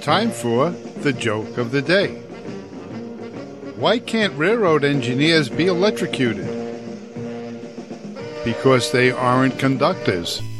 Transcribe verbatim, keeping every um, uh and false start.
Time for the joke of the day. Why can't railroad engineers be electrocuted? Because they aren't conductors.